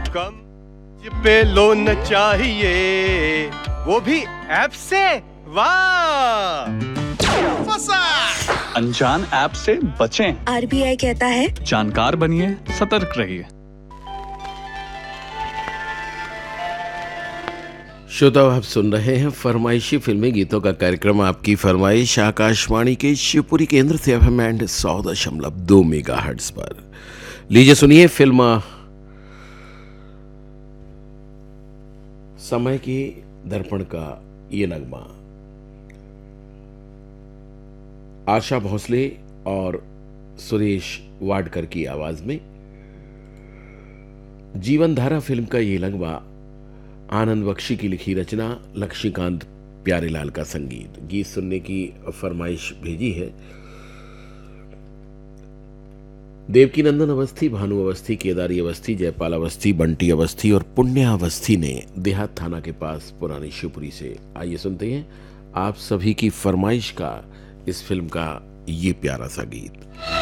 कम पे लोन चाहिए, वो भी ऐप से। वाह, फंसा। अनजान ऐप से बचें। आरबीआई कहता है जानकार बनिए, सतर्क रहिए। श्रोताओ, आप सुन रहे हैं फरमाइशी फिल्मी गीतों का कार्यक्रम। आपकी फरमाइश आकाशवाणी के शिवपुरी केंद्र से FM एंड 100.2 मेगाहर्ट्ज पर। लीजिए सुनिए फिल्म समय के दर्पण का ये नगमा। आशा भोसले और सुरेश वाडकर की आवाज में जीवन धारा फिल्म का ये नगमा, आनंद बख्शी की लिखी रचना, लक्ष्मीकांत प्यारेलाल का संगीत। गीत सुनने की फरमाइश भेजी है देवकी नंदन अवस्थी, भानु अवस्थी, केदारी अवस्थी, जयपाल अवस्थी, बंटी अवस्थी और पुण्या अवस्थी ने देहात थाना के पास पुरानी शिवपुरी से। आइए सुनते हैं आप सभी की फरमाइश का इस फिल्म का ये प्यारा सा गीत।